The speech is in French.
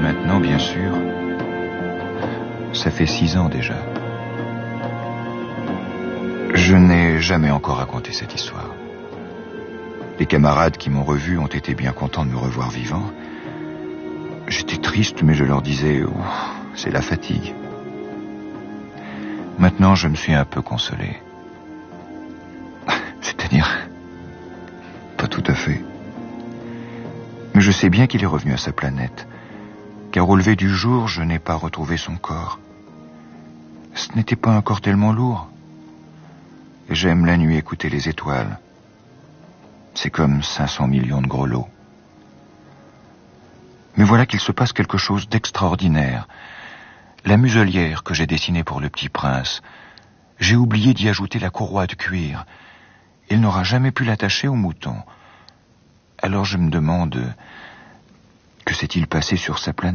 maintenant, bien sûr. Ça fait 6 ans déjà. Je n'ai jamais encore raconté cette histoire. Les camarades qui m'ont revu ont été bien contents de me revoir vivant. J'étais triste, mais je leur disais, oh, c'est la fatigue. Maintenant, je me suis un peu consolé. C'est-à-dire, pas tout à fait. Mais je sais bien qu'il est revenu à sa planète, car au lever du jour, je n'ai pas retrouvé son corps. Ce n'était pas un corps tellement lourd. Et j'aime la nuit écouter les étoiles. C'est comme 500 millions de grelots. Mais voilà qu'il se passe quelque chose d'extraordinaire. La muselière que j'ai dessinée pour le petit prince, j'ai oublié d'y ajouter la courroie de cuir. Il n'aura jamais pu l'attacher au mouton. Alors je me demande, que s'est-il passé sur sa planète ?